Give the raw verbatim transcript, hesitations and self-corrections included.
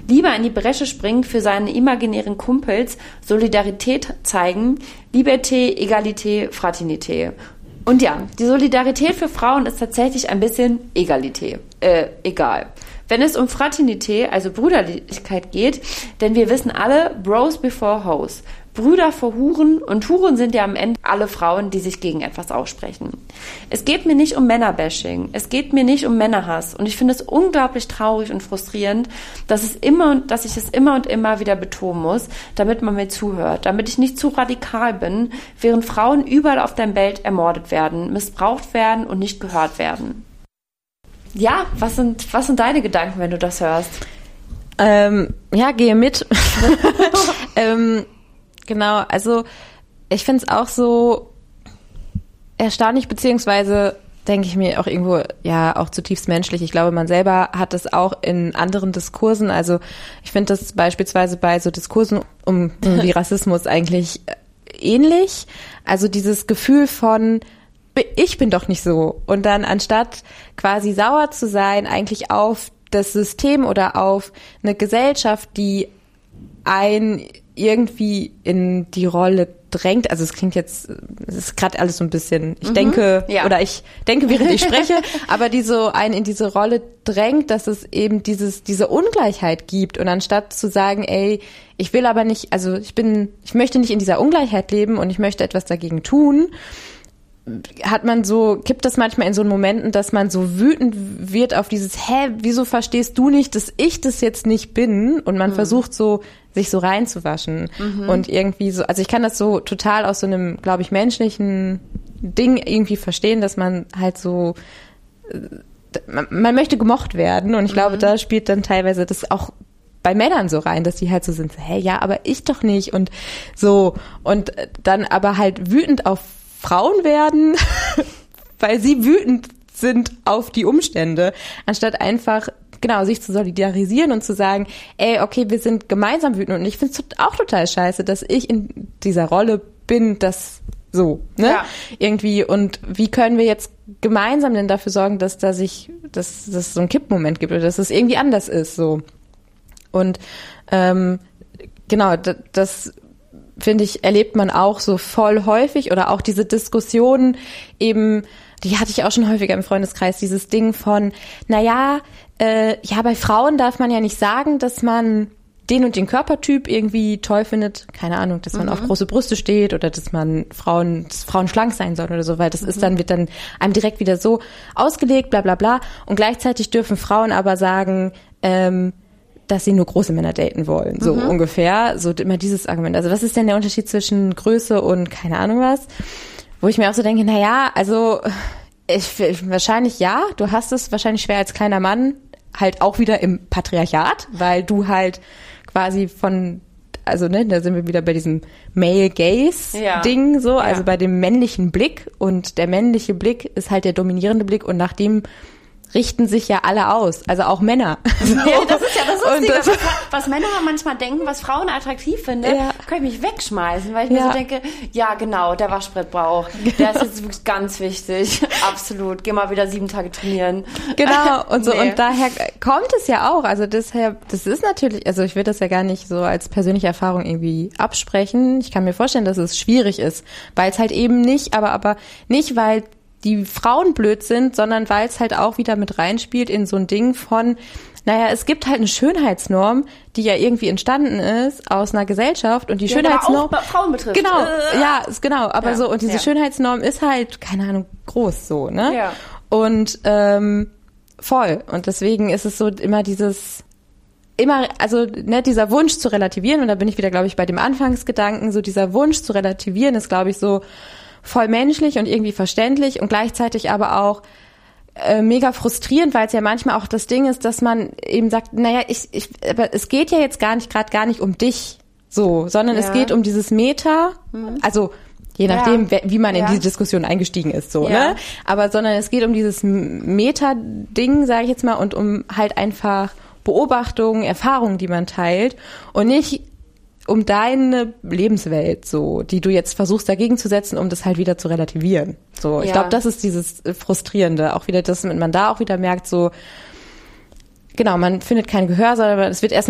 lieber in die Bresche springt für seine imaginären Kumpels, Solidarität zeigen, Liberté, Egalité, Fraternité. Und ja, die Solidarität für Frauen ist tatsächlich ein bisschen Egalité, äh, egal. Wenn es um Fraternité, also Brüderlichkeit geht, denn wir wissen alle, Bros before Hoes. Brüder vor Huren und Huren sind ja am Ende alle Frauen, die sich gegen etwas aussprechen. Es geht mir nicht um Männerbashing, es geht mir nicht um Männerhass und ich finde es unglaublich traurig und frustrierend, dass es immer und dass ich es immer und immer wieder betonen muss, damit man mir zuhört, damit ich nicht zu radikal bin, während Frauen überall auf der Welt ermordet werden, missbraucht werden und nicht gehört werden. Ja, was sind was sind deine Gedanken, wenn du das hörst? Ähm, ja, gehe mit. ähm, Genau, also ich finde es auch so erstaunlich, beziehungsweise denke ich mir auch irgendwo, ja, auch zutiefst menschlich. Ich glaube, man selber hat es auch in anderen Diskursen. Also ich finde das beispielsweise bei so Diskursen um, um wie Rassismus eigentlich ähnlich. Also dieses Gefühl von, ich bin doch nicht so. Und dann anstatt quasi sauer zu sein, eigentlich auf das System oder auf eine Gesellschaft, die ein irgendwie in die Rolle drängt, also es klingt jetzt, es ist gerade alles so ein bisschen, ich mhm, denke, ja. oder ich denke, während ich spreche, aber die so einen in diese Rolle drängt, dass es eben dieses, diese Ungleichheit gibt und anstatt zu sagen, ey, ich will aber nicht, also ich bin, ich möchte nicht in dieser Ungleichheit leben und ich möchte etwas dagegen tun, hat man so, kippt das manchmal in so Momenten, dass man so wütend wird auf dieses, hä, wieso verstehst du nicht, dass ich das jetzt nicht bin? Und man mhm. versucht so, sich so reinzuwaschen. Mhm. Und irgendwie so, also ich kann das so total aus so einem, glaube ich, menschlichen Ding irgendwie verstehen, dass man halt so, man, man möchte gemocht werden. Und ich mhm. glaube, da spielt dann teilweise das auch bei Männern so rein, dass die halt so sind, hä, ja, aber ich doch nicht. Und so, und dann aber halt wütend auf Frauen werden, weil sie wütend sind auf die Umstände, anstatt einfach, genau, sich zu solidarisieren und zu sagen, ey, okay, wir sind gemeinsam wütend und ich finde es auch total scheiße, dass ich in dieser Rolle bin, das so, ne, ja. irgendwie und wie können wir jetzt gemeinsam denn dafür sorgen, dass da sich, dass dass es so einen Kippmoment gibt oder dass es irgendwie anders ist, so. Und ähm, genau, das, das finde ich, erlebt man auch so voll häufig oder auch diese Diskussionen eben, die hatte ich auch schon häufiger im Freundeskreis, dieses Ding von, naja, äh, ja, bei Frauen darf man ja nicht sagen, dass man den und den Körpertyp irgendwie toll findet, keine Ahnung, dass man mhm. auf große Brüste steht oder dass man Frauen, dass Frauen schlank sein sollen oder so, weil das mhm. ist dann, wird dann einem direkt wieder so ausgelegt, bla bla bla. Und gleichzeitig dürfen Frauen aber sagen, ähm, dass sie nur große Männer daten wollen, so mhm. ungefähr. So immer dieses Argument. Also was ist denn der Unterschied zwischen Größe und keine Ahnung was? Wo ich mir auch so denke, na ja, also ich, wahrscheinlich ja, du hast es wahrscheinlich schwer als kleiner Mann, halt auch wieder im Patriarchat, weil du halt quasi von, also ne, da sind wir wieder bei diesem Male Gaze ja. Ding so, also ja. bei dem männlichen Blick und der männliche Blick ist halt der dominierende Blick und nach dem richten sich ja alle aus, also auch Männer. So. Ja, das ist ja das Lustige, das, was, was Männer manchmal denken, was Frauen attraktiv finden, ja. kann ich mich wegschmeißen, weil ich ja. mir so denke, ja genau, der Waschbrett braucht, der ist jetzt wirklich ganz wichtig, absolut, geh mal wieder sieben Tage trainieren. Genau, und so, nee. Und daher kommt es ja auch, also deshalb, das ist natürlich, also ich will das ja gar nicht so als persönliche Erfahrung irgendwie absprechen, ich kann mir vorstellen, dass es schwierig ist, weil es halt eben nicht, aber, aber nicht, weil die Frauen blöd sind, sondern weil es halt auch wieder mit reinspielt in so ein Ding von, naja, es gibt halt eine Schönheitsnorm, die ja irgendwie entstanden ist aus einer Gesellschaft und die ja, Schönheitsnorm... auch Frauen betrifft. Genau, äh. ja, ist genau, aber ja, so, und diese ja. Schönheitsnorm ist halt, keine Ahnung, groß so, ne? Ja. Und ähm, voll. Und deswegen ist es so immer dieses... immer, also ne, dieser Wunsch zu relativieren, und da bin ich wieder, glaube ich, bei dem Anfangsgedanken, so dieser Wunsch zu relativieren ist, glaube ich, so voll menschlich und irgendwie verständlich und gleichzeitig aber auch äh, mega frustrierend, weil es ja manchmal auch das Ding ist, dass man eben sagt, naja, ich, ich, aber es geht ja jetzt gar nicht, gerade gar nicht um dich so, sondern ja. es geht um dieses Meta, mhm. also je nachdem, ja. wie man in ja. diese Diskussion eingestiegen ist, so, ja. ne? Aber sondern es geht um dieses Meta-Ding, sage ich jetzt mal, und um halt einfach Beobachtungen, Erfahrungen, die man teilt und nicht um deine Lebenswelt, so, die du jetzt versuchst dagegen zu setzen, um das halt wieder zu relativieren. So, ja. Ich glaube, das ist dieses Frustrierende. Auch wieder, dass man da auch wieder merkt, so, genau, man findet kein Gehör, sondern es wird erstmal